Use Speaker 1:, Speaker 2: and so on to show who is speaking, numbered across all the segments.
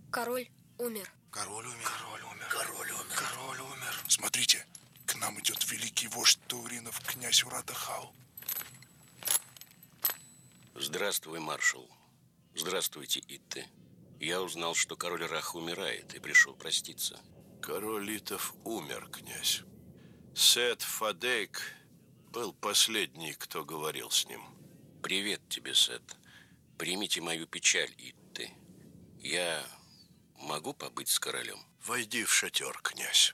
Speaker 1: Король умер.
Speaker 2: Король умер.
Speaker 3: Король умер.
Speaker 2: Король умер.
Speaker 3: Король умер.
Speaker 4: Смотрите, к нам идет великий вождь тауринов, князь Урадахал.
Speaker 5: Здравствуй, маршал. Здравствуйте, Итте. Я узнал, что король Рах умирает, и пришел проститься.
Speaker 2: Король Итов умер, князь. Сет Фадейк был последний, кто говорил с ним.
Speaker 5: Привет тебе, Сет. Примите мою печаль, Итте. Я могу побыть с королем?
Speaker 2: Войди в шатер, князь.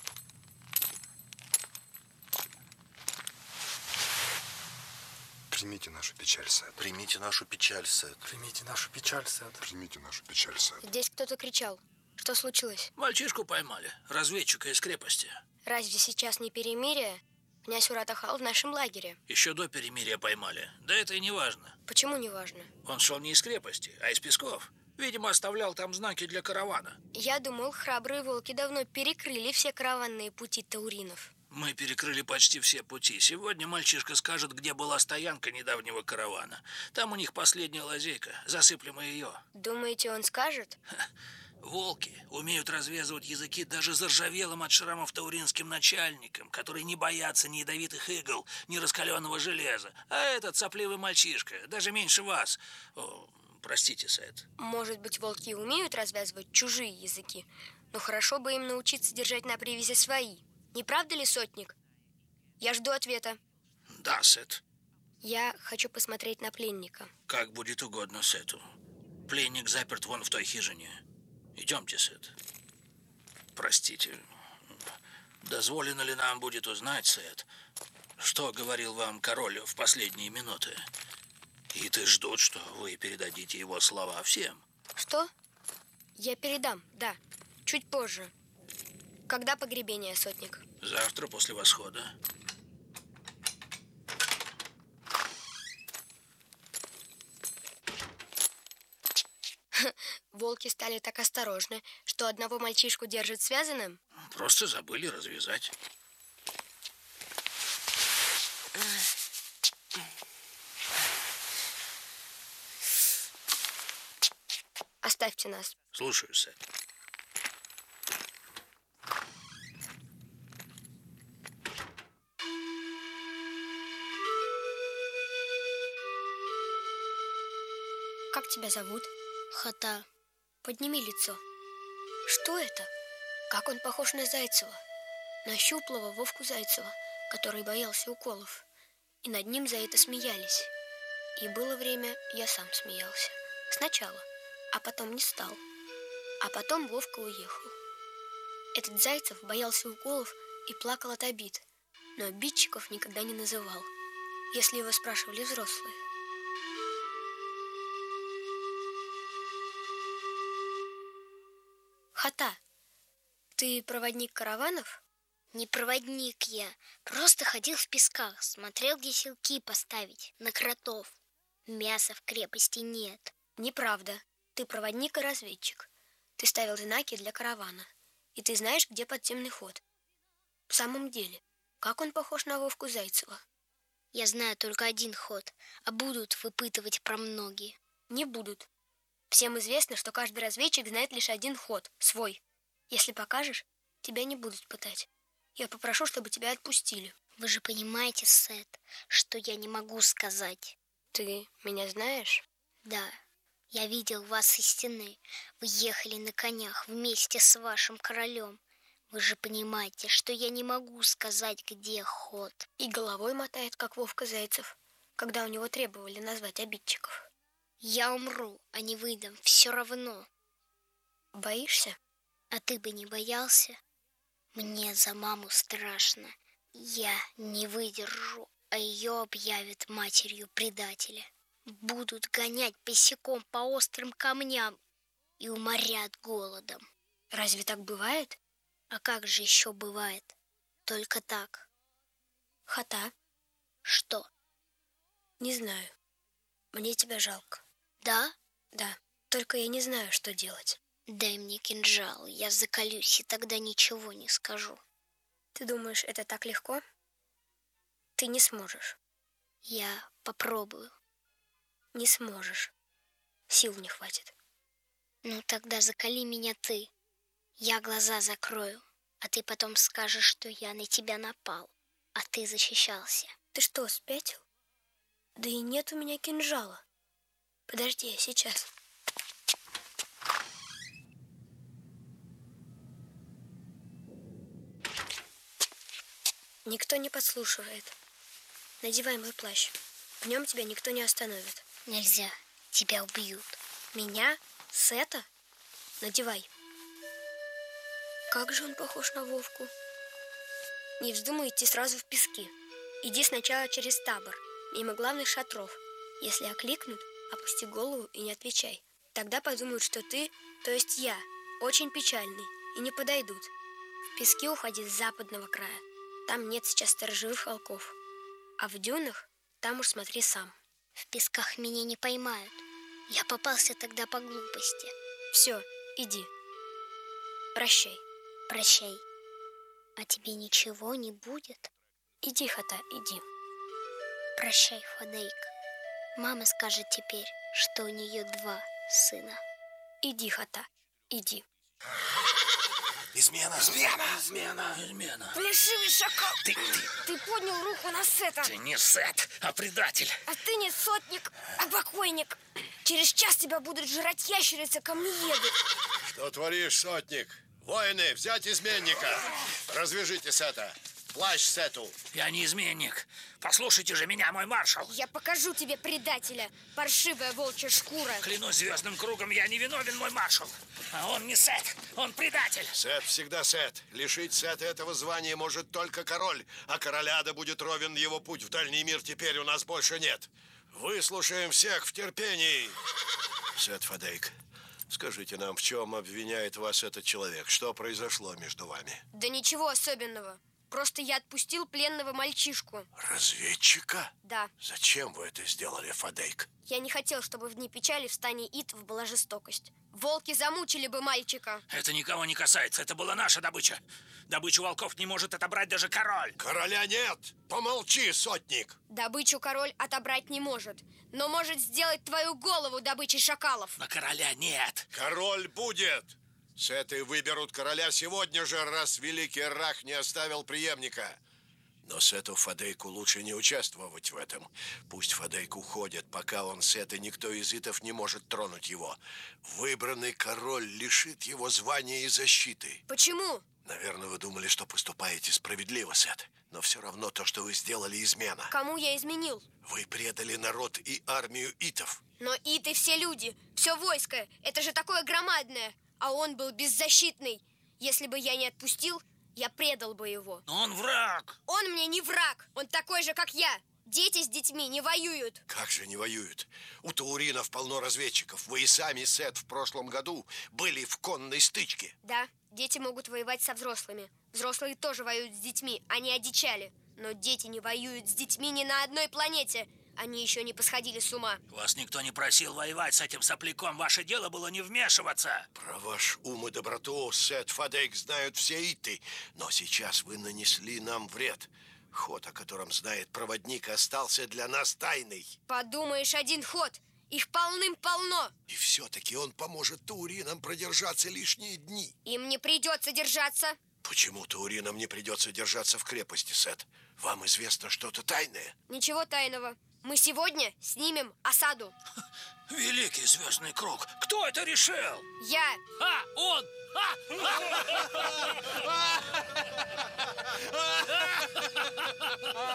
Speaker 4: Примите нашу печаль, Сет.
Speaker 2: Примите нашу печаль, Сет.
Speaker 3: Примите нашу печаль, Сет.
Speaker 4: Примите нашу печаль, Сет.
Speaker 1: Здесь кто-то кричал. Что случилось?
Speaker 6: Мальчишку поймали, разведчика из крепости.
Speaker 1: Разве сейчас не перемирие? Князь Урадахал в нашем лагере.
Speaker 6: Еще до перемирия поймали. Да это и не важно.
Speaker 1: Почему не важно?
Speaker 6: Он шел не из крепости, а из Песков. Видимо, оставлял там знаки для каравана.
Speaker 1: Я думал, храбрые волки давно перекрыли все караванные пути тауринов.
Speaker 6: Мы перекрыли почти все пути. Сегодня мальчишка скажет, где была стоянка недавнего каравана. Там у них последняя лазейка. Засыплем и ее.
Speaker 1: Думаете, он скажет?
Speaker 6: Волки умеют развязывать языки даже заржавелым от шрамов тауринским начальникам, которые не боятся ни ядовитых игл, ни раскаленного железа. А этот сопливый мальчишка, даже меньше вас. О, простите, Сет.
Speaker 1: Может быть, волки умеют развязывать чужие языки, но хорошо бы им научиться держать на привязи свои. Не правда ли, сотник? Я жду ответа.
Speaker 6: Да, Сет.
Speaker 1: Я хочу посмотреть на пленника.
Speaker 6: Как будет угодно Сету. Пленник заперт вон в той хижине. Идемте, Сет. Простите. Дозволено ли нам будет узнать, Сет, что говорил вам король в последние минуты? И ты ждут, что вы передадите его слова всем.
Speaker 1: Что? Я передам, да. Чуть позже. Когда погребение, сотник?
Speaker 6: Завтра после восхода.
Speaker 1: Волки стали так осторожны, что одного мальчишку держат связанным?
Speaker 6: Просто забыли развязать.
Speaker 1: Оставьте нас.
Speaker 6: Слушаю, Сет.
Speaker 1: Как тебя зовут?
Speaker 7: Хата.
Speaker 1: Подними лицо. Что это? Как он похож на Зайцева. На щуплого Вовку Зайцева, который боялся уколов. И над ним за это смеялись. И было время, я сам смеялся. Сначала, а потом не стал. А потом Вовка уехал. Этот Зайцев боялся уколов и плакал от обид, но обидчиков никогда не называл, если его спрашивали взрослые. Хата, ты проводник караванов?
Speaker 7: Не проводник я, просто ходил в песках, смотрел, где селки поставить, на кротов. Мяса в крепости нет.
Speaker 1: Неправда, ты проводник и разведчик. Ты ставил знаки для каравана, и ты знаешь, где подземный ход. В самом деле, как он похож на Вовку Зайцева?
Speaker 7: Я знаю только один ход, а будут выпытывать про многие.
Speaker 1: Не будут. Всем известно, что каждый разведчик знает лишь один ход, свой. Если покажешь, тебя не будут пытать. Я попрошу, чтобы тебя отпустили.
Speaker 7: Вы же понимаете, Сет, что я не могу сказать.
Speaker 1: Ты меня знаешь?
Speaker 7: Да, я видел вас из стены. Вы ехали на конях вместе с вашим королем. Вы же понимаете, что я не могу сказать, где ход.
Speaker 1: И головой мотает, как Вовка Зайцев, когда у него требовали назвать обидчиков.
Speaker 7: Я умру, а не выдам, все равно.
Speaker 1: Боишься?
Speaker 7: А ты бы не боялся? Мне за маму страшно. Я не выдержу, а ее объявят матерью предателя. Будут гонять босиком по острым камням и уморят голодом.
Speaker 1: Разве так бывает?
Speaker 7: А как же еще бывает? Только так.
Speaker 1: Хата?
Speaker 7: Что?
Speaker 1: Не знаю. Мне тебя жалко.
Speaker 7: Да?
Speaker 1: Да, только я не знаю, что делать.
Speaker 7: Дай мне кинжал, я заколюсь, и тогда ничего не скажу.
Speaker 1: Ты думаешь, это так легко? Ты не сможешь.
Speaker 7: Я попробую.
Speaker 1: Не сможешь. Сил не хватит.
Speaker 7: Ну тогда закали меня ты. Я глаза закрою, а ты потом скажешь, что я на тебя напал, а ты защищался.
Speaker 1: Ты что, спятил? Да и нет у меня кинжала. Подожди, я сейчас. Никто не подслушивает. Надевай мой плащ. В нем тебя никто не остановит.
Speaker 7: Нельзя, тебя убьют.
Speaker 1: Меня? Сета? Надевай. Как же он похож на Вовку. Не вздумай идти сразу в пески. Иди сначала через табор, мимо главных шатров. Если окликнут, опусти голову и не отвечай. Тогда подумают, что ты, то есть я, очень печальный, и не подойдут. В пески уходи с западного края. Там нет сейчас сторожевых волков. А в дюнах там уж смотри сам.
Speaker 7: В песках меня не поймают. Я попался тогда по глупости.
Speaker 1: Все, иди. Прощай.
Speaker 7: Прощай. А тебе ничего не будет?
Speaker 1: Иди, Хата, иди.
Speaker 7: Прощай, Фадейк. Мама скажет теперь, что у нее 2 сына.
Speaker 1: Иди, Хата, иди.
Speaker 4: Измена!
Speaker 6: Измена.
Speaker 1: Плешивый шакал! Ты поднял руку на Сета.
Speaker 6: Ты не Сет, а предатель.
Speaker 1: А ты не сотник, а покойник. Через час тебя будут жрать ящерицы камнееды.
Speaker 2: Что творишь, сотник? Воины, взять изменника! Развяжите Сета! Плащ Сету!
Speaker 6: Я не изменник. Послушайте же меня, мой маршал.
Speaker 1: Я покажу тебе предателя, паршивая волчья шкура.
Speaker 6: Клянусь звездным кругом, я не виновен, мой маршал. А он не Сет, он предатель.
Speaker 2: Сет всегда Сет. Лишить Сета этого звания может только король, а короля да будет ровен его путь в дальний мир теперь у нас больше нет. Выслушаем всех в терпении. Сет Фадейк, скажите нам, в чем обвиняет вас этот человек? Что произошло между вами?
Speaker 1: Да ничего особенного. Просто я отпустил пленного мальчишку.
Speaker 2: Разведчика?
Speaker 1: Да.
Speaker 2: Зачем вы это сделали, Фадейк?
Speaker 1: Я не хотел, чтобы в дни печали в стане Итов была жестокость. Волки замучили бы мальчика.
Speaker 6: Это никого не касается, это была наша добыча. Добычу волков не может отобрать даже король.
Speaker 2: Короля нет! Помолчи, сотник!
Speaker 1: Добычу король отобрать не может, но может сделать твою голову добычей шакалов.
Speaker 6: Но короля нет.
Speaker 2: Король будет! Сеты выберут короля сегодня же, раз великий Рах не оставил преемника. Но Сету Фадейку лучше не участвовать в этом. Пусть Фадейк уходит, пока он Сет, и никто из итов не может тронуть его. Выбранный король лишит его звания и защиты.
Speaker 1: Почему?
Speaker 2: Наверное, вы думали, что поступаете справедливо, Сет. Но все равно то, что вы сделали, измена.
Speaker 1: Кому я изменил?
Speaker 2: Вы предали народ и армию итов.
Speaker 1: Но иты все люди, все войско. Это же такое громадное. А он был беззащитный. Если бы я не отпустил, я предал бы его.
Speaker 6: Но он враг.
Speaker 1: Он мне не враг. Он такой же, как я. Дети с детьми не воюют.
Speaker 2: Как же не воюют? У тауринов полно разведчиков. Вы и сами, Сет, в прошлом году были в конной стычке.
Speaker 1: Да, дети могут воевать со взрослыми. Взрослые тоже воюют с детьми, они одичали. Но дети не воюют с детьми ни на одной планете. Они еще не посходили с ума.
Speaker 6: Вас никто не просил воевать с этим сопляком. Ваше дело было не вмешиваться.
Speaker 2: Про ваш ум и доброту Сет Фадейк знают все иты. Но сейчас вы нанесли нам вред. Ход, о котором знает проводник, остался для нас тайной.
Speaker 1: Подумаешь, один ход. Их полным-полно.
Speaker 2: И все-таки он поможет тауринам продержаться лишние дни.
Speaker 1: Им не придется держаться.
Speaker 2: Почему тауринам не придется держаться в крепости, Сет? Вам известно что-то тайное?
Speaker 1: Ничего тайного. Мы сегодня снимем осаду.
Speaker 6: Великий звездный круг. Кто это решил?
Speaker 1: Я.
Speaker 6: Он!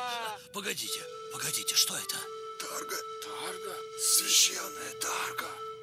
Speaker 6: Погодите, что это?
Speaker 4: Тарга. Священная Тарга.